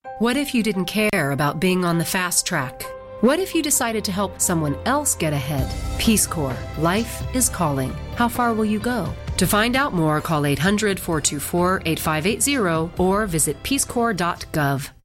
What if you didn't care about being on the fast track? What if you decided to help someone else get ahead? Peace Corps. Life is calling. How far will you go? To find out more, call 800-424-8580 or visit peacecorps.gov.